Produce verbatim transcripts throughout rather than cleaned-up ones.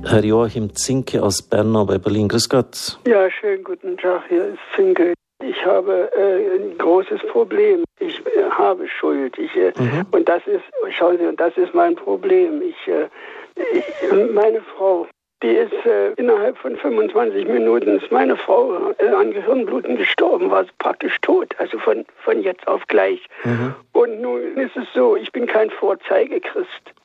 Herr Joachim Zinke aus Bernau bei Berlin. Grüß Gott. Ja, schönen guten Tag, hier ist Zinke. Ich habe äh, ein großes Problem. Ich äh, habe Schuld. Ich, äh, mhm. Und das ist, schauen Sie, und das ist mein Problem. Ich, äh, ich meine Frau, die ist äh, innerhalb von fünfundzwanzig Minuten, ist meine Frau äh, an Gehirnbluten gestorben, war praktisch tot, also von, von jetzt auf gleich. Mhm. Und nun ist es so, ich bin kein Vorzeigechrist.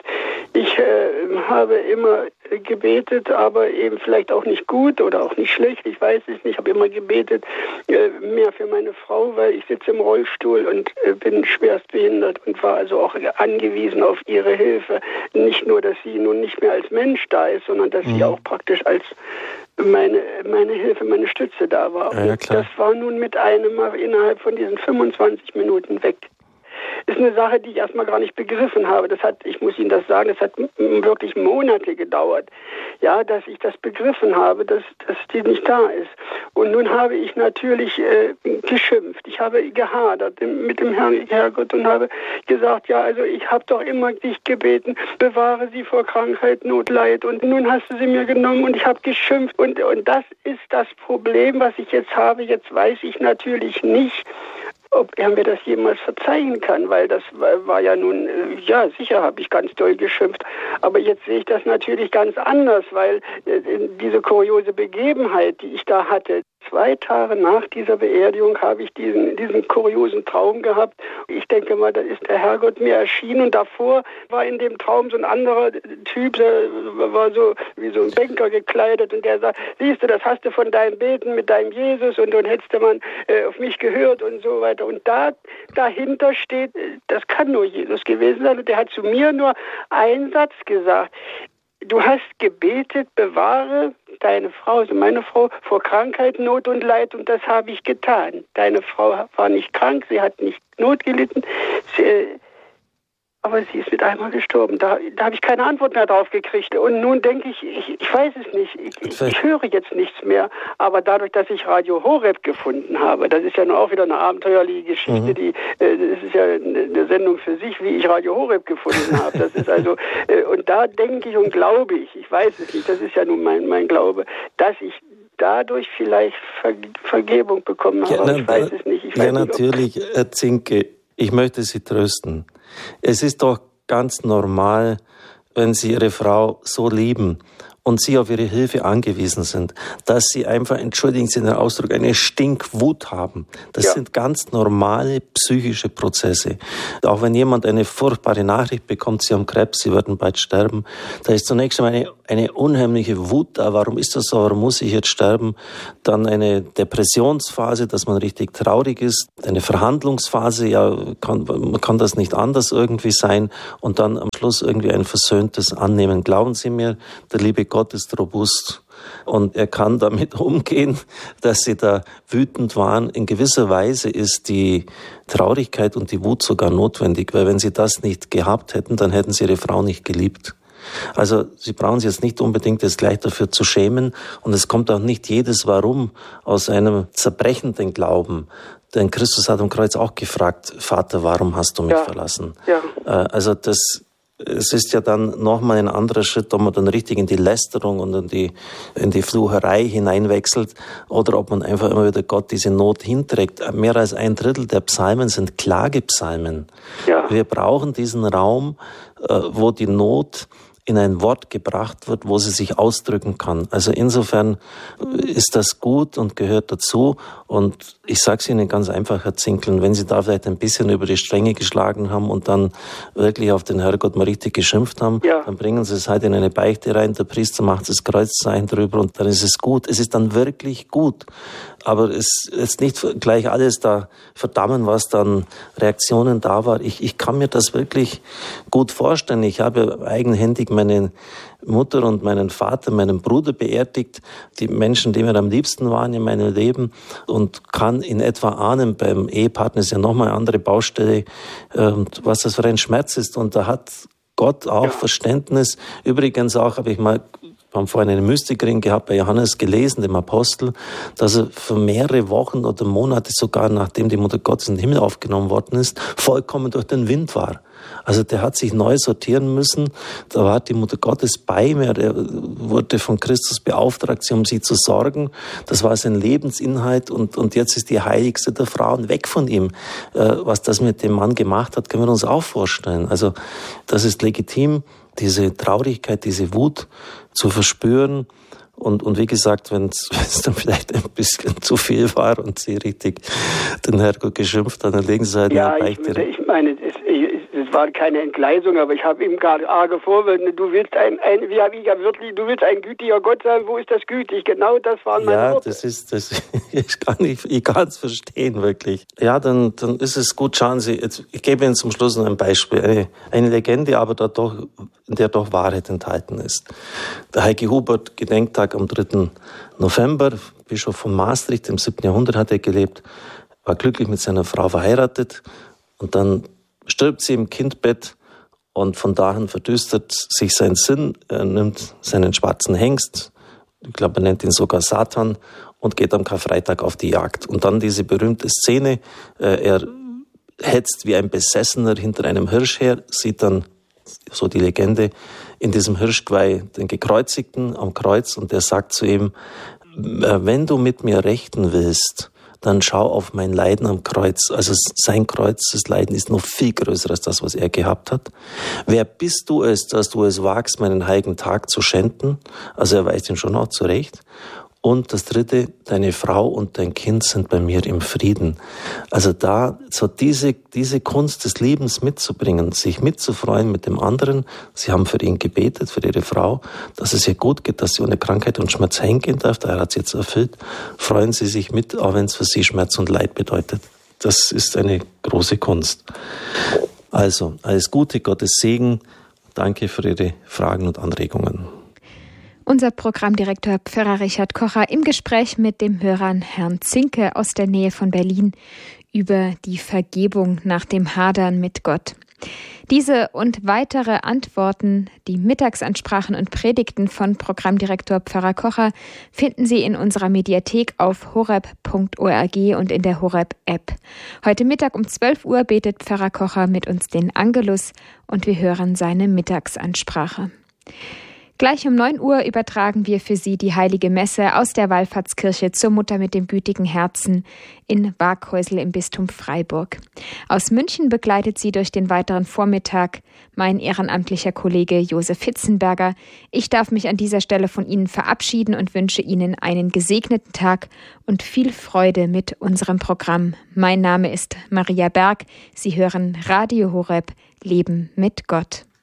Ich äh, habe immer gebetet, aber eben vielleicht auch nicht gut oder auch nicht schlecht, ich weiß es nicht. Ich habe immer gebetet, äh, mehr für meine Frau, weil ich sitze im Rollstuhl und äh, bin schwerst behindert und war also auch angewiesen auf ihre Hilfe. Nicht nur, dass sie nun nicht mehr als Mensch da ist, sondern dass mhm. sie auch praktisch als meine, meine Hilfe, meine Stütze da war. Ja, ja, klar. Das war nun mit einem Mal innerhalb von diesen fünfundzwanzig Minuten weg. Ist eine Sache, die ich erstmal gar nicht begriffen habe. Das hat, ich muss Ihnen das sagen, das hat wirklich Monate gedauert, ja, dass ich das begriffen habe, dass, dass die nicht da ist. Und nun habe ich natürlich äh, geschimpft. Ich habe gehadert mit dem Herrn Herrgott und habe gesagt, ja, also ich habe doch immer dich gebeten, bewahre sie vor Krankheit, Not, Leid. Und nun hast du sie mir genommen und ich habe geschimpft. Und, und das ist das Problem, was ich jetzt habe. Jetzt weiß ich natürlich nicht, ob er mir das jemals verzeihen kann, weil das war, war ja nun, ja, sicher habe ich ganz doll geschimpft, aber jetzt sehe ich das natürlich ganz anders, weil äh, diese kuriose Begebenheit, die ich da hatte, zwei Tage nach dieser Beerdigung habe ich diesen, diesen kuriosen Traum gehabt. Ich denke mal, da ist der Herrgott mir erschienen und davor war in dem Traum so ein anderer Typ, der war so wie so ein Banker gekleidet und der sagt, siehst du, das hast du von deinem Beten mit deinem Jesus und dann hättest du mal äh, auf mich gehört und so weiter. Und da dahinter steht, das kann nur Jesus gewesen sein und der hat zu mir nur einen Satz gesagt: Du hast gebetet, bewahre deine Frau, also meine Frau, vor Krankheit, Not und Leid, und das habe ich getan. Deine Frau war nicht krank, sie hat nicht Not gelitten, sie, aber sie ist mit einmal gestorben. Da, da habe ich keine Antwort mehr drauf gekriegt. Und nun denke ich, ich, ich weiß es nicht, ich, ich höre jetzt nichts mehr. Aber dadurch, dass ich Radio Horeb gefunden habe, das ist ja nun auch wieder eine abenteuerliche Geschichte, mhm. die, äh, das ist ja eine Sendung für sich, wie ich Radio Horeb gefunden habe. Das ist also, äh, und da denke ich und glaube ich, ich weiß es nicht, das ist ja nun mein, mein Glaube, dass ich dadurch vielleicht Ver- Vergebung bekommen habe. Ja, na, ich weiß es nicht. Ich weiß ja, nicht, natürlich, Herr Zinke, ich möchte Sie trösten. Es ist doch ganz normal, wenn Sie Ihre Frau so lieben und Sie auf Ihre Hilfe angewiesen sind, dass Sie einfach, entschuldigen Sie den Ausdruck, eine Stinkwut haben. Das ja. sind ganz normale psychische Prozesse. Auch wenn jemand eine furchtbare Nachricht bekommt, Sie haben Krebs, Sie werden bald sterben, da ist zunächst einmal eine, eine unheimliche Wut da. Warum ist das so? Warum muss ich jetzt sterben? Dann eine Depressionsphase, dass man richtig traurig ist. Eine Verhandlungsphase, ja, kann, man kann das nicht anders irgendwie sein. Und dann am Schluss irgendwie ein versöhntes Annehmen. Glauben Sie mir, der liebe Gott Gott ist robust und er kann damit umgehen, dass sie da wütend waren. In gewisser Weise ist die Traurigkeit und die Wut sogar notwendig, weil wenn sie das nicht gehabt hätten, dann hätten sie ihre Frau nicht geliebt. Also Sie brauchen sich jetzt nicht unbedingt jetzt gleich dafür zu schämen und es kommt auch nicht jedes Warum aus einem zerbrechenden Glauben. Denn Christus hat am Kreuz auch gefragt, Vater, warum hast du mich ja. verlassen? Ja. Also das Es ist ja dann nochmal ein anderer Schritt, ob man dann richtig in die Lästerung und in die, in die Flucherei hineinwechselt oder ob man einfach immer wieder Gott diese Not hinträgt. Mehr als ein Drittel der Psalmen sind Klagepsalmen. Ja. Wir brauchen diesen Raum, wo die Not in ein Wort gebracht wird, wo sie sich ausdrücken kann. Also insofern ist das gut und gehört dazu. Und ich sage es Ihnen ganz einfach, Herr Zinkel, wenn Sie da vielleicht ein bisschen über die Stränge geschlagen haben und dann wirklich auf den Herrgott mal richtig geschimpft haben, ja. dann bringen Sie es halt in eine Beichte rein, der Priester macht das Kreuzzeichen drüber und dann ist es gut. Es ist dann wirklich gut. Aber es ist nicht gleich alles da verdammen, was dann Reaktionen da war. Ich, ich kann mir das wirklich gut vorstellen. Ich habe eigenhändig meine Mutter und meinen Vater, meinen Bruder beerdigt, die Menschen, die mir am liebsten waren in meinem Leben, und kann in etwa ahnen, beim Ehepartner ist ja nochmal eine andere Baustelle, was das für ein Schmerz ist. Und da hat Gott auch ja. Verständnis. Übrigens auch habe ich mal, wir haben vorhin eine Mystikerin gehabt, bei Johannes gelesen, dem Apostel, dass er für mehrere Wochen oder Monate, sogar nachdem die Mutter Gottes in den Himmel aufgenommen worden ist, vollkommen durch den Wind war. Also der hat sich neu sortieren müssen. Da war die Mutter Gottes bei mir. Der wurde von Christus beauftragt, sie um sie zu sorgen. Das war sein Lebensinhalt. Und, und jetzt ist die heiligste der Frauen weg von ihm. Äh, was das mit dem Mann gemacht hat, können wir uns auch vorstellen. Also das ist legitim, diese Traurigkeit, diese Wut zu verspüren. Und, und wie gesagt, wenn es dann vielleicht ein bisschen zu viel war und sie richtig den Herrgott geschimpft hat, dann legen sie halt ja, eine ich, ich meine, es, es war keine Entgleisung, aber ich habe ihm gerade arge Vorwürfe. Du willst ein, ein wie habe ich ja wirklich, du willst ein gütiger Gott sein. Wo ist das gütig? Genau das waren meine Ja, Worte. das ist, das, ich kann nicht, ich kann es verstehen, wirklich. Ja, dann, dann ist es gut, schauen Sie, jetzt, ich gebe Ihnen zum Schluss noch ein Beispiel. Eine, eine Legende, aber da doch, in der doch Wahrheit enthalten ist. Der Heike Hubert, Gedenktag am dritten November, Bischof von Maastricht, im siebten Jahrhundert hat er gelebt, war glücklich mit seiner Frau verheiratet und dann stirbt sie im Kindbett und von dahin verdüstert sich sein Sinn. Er nimmt seinen schwarzen Hengst, ich glaube, er nennt ihn sogar Satan, und geht am Karfreitag auf die Jagd. Und dann diese berühmte Szene, er hetzt wie ein Besessener hinter einem Hirsch her, sieht dann, so die Legende, in diesem Hirschgeweih den Gekreuzigten am Kreuz und der sagt zu ihm, wenn du mit mir rechten willst, dann schau auf mein Leiden am Kreuz. Also sein Kreuz, das Leiden ist noch viel größer als das, was er gehabt hat. Wer bist du es, dass du es wagst, meinen heiligen Tag zu schänden? Also er weist ihn schon auch zurecht. Und das Dritte, deine Frau und dein Kind sind bei mir im Frieden. Also da, so diese, diese Kunst des Lebens mitzubringen, sich mitzufreuen mit dem anderen. Sie haben für ihn gebetet, für ihre Frau, dass es ihr gut geht, dass sie ohne Krankheit und Schmerz hingehen darf. Da hat sie jetzt erfüllt. Freuen Sie sich mit, auch wenn es für Sie Schmerz und Leid bedeutet. Das ist eine große Kunst. Also, alles Gute, Gottes Segen. Danke für Ihre Fragen und Anregungen. Unser Programmdirektor Pfarrer Richard Kocher im Gespräch mit dem Hörer Herrn Zinke aus der Nähe von Berlin über die Vergebung nach dem Hadern mit Gott. Diese und weitere Antworten, die Mittagsansprachen und Predigten von Programmdirektor Pfarrer Kocher finden Sie in unserer Mediathek auf horeb punkt org und in der Horeb-App. Heute Mittag um zwölf Uhr betet Pfarrer Kocher mit uns den Angelus und wir hören seine Mittagsansprache. Gleich um neun Uhr übertragen wir für Sie die Heilige Messe aus der Wallfahrtskirche zur Mutter mit dem gütigen Herzen in Waaghäusel im Bistum Freiburg. Aus München begleitet Sie durch den weiteren Vormittag mein ehrenamtlicher Kollege Josef Hitzenberger. Ich darf mich an dieser Stelle von Ihnen verabschieden und wünsche Ihnen einen gesegneten Tag und viel Freude mit unserem Programm. Mein Name ist Maria Berg. Sie hören Radio Horeb, Leben mit Gott.